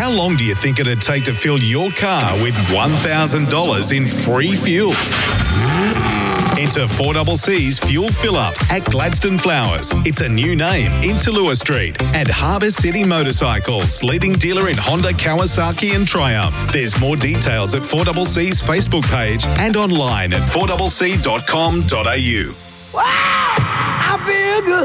How long do you think it'd take to fill your car with $1,000 in free fuel? Enter 4CC's Fuel Fill Up at Gladstone Flowers. It's a new name in Tallulah Street. And Harbour City Motorcycles, leading dealer in Honda, Kawasaki and Triumph. There's more details at 4CC's Facebook page and online at 4cc.com.au. Wow! I feel good.